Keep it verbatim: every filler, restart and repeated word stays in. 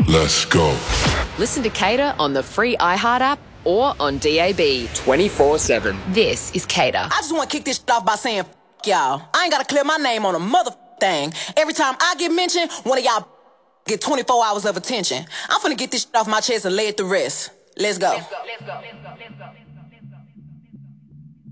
Let's go. Listen to Cater on the free iHeart app or on D A B twenty-four seven. This is Cater. I just want to kick this shit off by saying, f*** y'all. I ain't got to clear my name on a mother thing. Every time I get mentioned, one of y'all get twenty-four hours of attention. I'm finna get this shit off my chest and lay it to rest. Let's go. Let's go. Let's go. Let's go. Let's go.